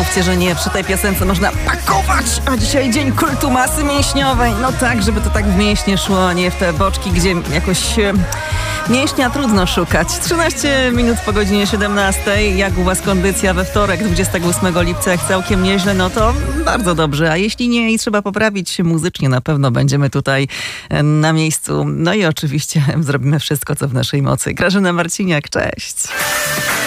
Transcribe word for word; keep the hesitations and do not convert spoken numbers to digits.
mówcie, że nie. Przy tej piosence można pakować, a dzisiaj dzień kultu masy mięśniowej. No tak, żeby to tak w mięśnie szło, a nie w te boczki, gdzie jakoś e, mięśnia trudno szukać. trzynaście minut po godzinie siedemnastej. Jak u was kondycja we wtorek, dwudziestego ósmego lipca? Jak całkiem nieźle, no to bardzo dobrze. A jeśli nie i trzeba poprawić się muzycznie, na pewno będziemy tutaj e, na miejscu. No i oczywiście zrobimy wszystko, co w naszej mocy. Grażyna Marciniak, cześć.